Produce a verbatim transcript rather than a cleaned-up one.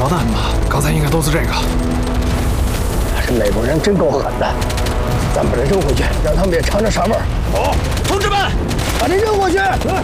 烧弹吧？刚才应该都是这个。 这美国人真够狠的，咱把这扔回去，让他们也尝尝啥味儿。 好，同志们， 把这扔过去。